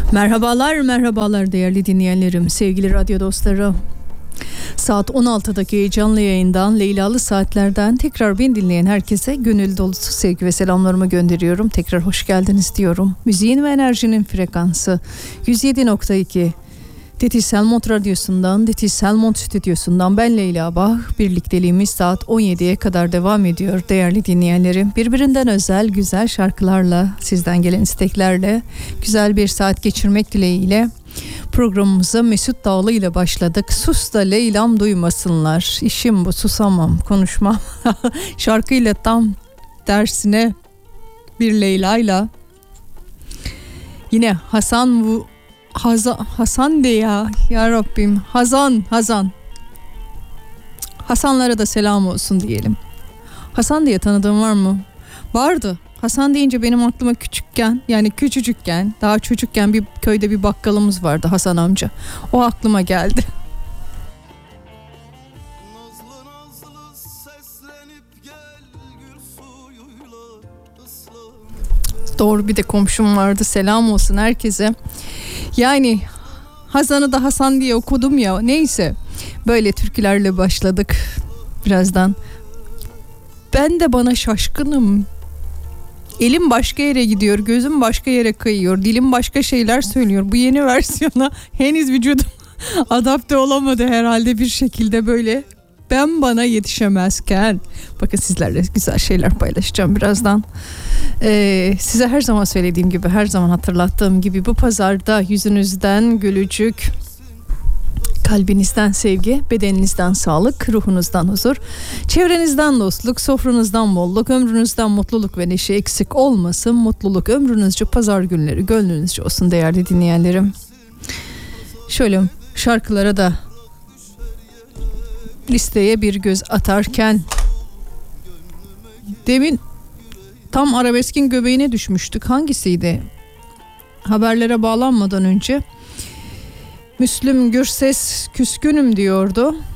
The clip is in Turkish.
Merhabalar değerli dinleyenlerim, sevgili radyo dostları. Saat 16'daki canlı yayından, Leylalı Saatler'den tekrar beni dinleyen herkese gönül dolusu sevgi ve selamlarımı gönderiyorum. Tekrar hoş geldiniz diyorum. Müziğin ve enerjinin frekansı 107.2 Titiz Selmont Radyosu'ndan, Titiz Selmont Stüdyosu'ndan ben Leyla Bah. Birlikteliğimiz saat 17'ye kadar devam ediyor değerli dinleyenlerim. Birbirinden özel, güzel şarkılarla, sizden gelen isteklerle güzel bir saat geçirmek dileğiyle programımıza Mesut Dağlı ile başladık. Sus da Leylam duymasınlar. İşim bu, susamam, konuşmam. Şarkıyla tam tersine bir Leyla'yla. Yine Hasan de ya Rabbim, Hazan. Hasanlara da selam olsun diyelim. Hasan diye tanıdığım var mı? Vardı. Hasan deyince benim aklıma küçücükken, daha çocukken bir köyde bir bakkalımız vardı, Hasan amca. O aklıma geldi. Doğru, bir de komşum vardı, selam olsun herkese. Yani Hasan'ı da Hasan diye okudum ya, neyse. Böyle türkülerle başladık birazdan. Ben de bana şaşkınım. Elim başka yere gidiyor, gözüm başka yere kayıyor, dilim başka şeyler söylüyor. Bu yeni versiyona henüz vücudum adapte olamadı herhalde bir şekilde böyle. Ben bana yetişemezken. Bakın sizlerle güzel şeyler paylaşacağım birazdan. Size her zaman söylediğim gibi, her zaman hatırlattığım gibi bu pazarda yüzünüzden gülücük, kalbinizden sevgi, bedeninizden sağlık, ruhunuzdan huzur, çevrenizden dostluk, sofranızdan bolluk, ömrünüzden mutluluk ve neşe eksik olmasın. Mutluluk ömrünüzce, pazar günleri gönlünüzce olsun değerli dinleyenlerim. Şöyle şarkılara da listeye bir göz atarken demin tam arabeskin göbeğine düşmüştük. Hangisiydi? Haberlere bağlanmadan önce Müslüm Gürses küskünüm diyordu.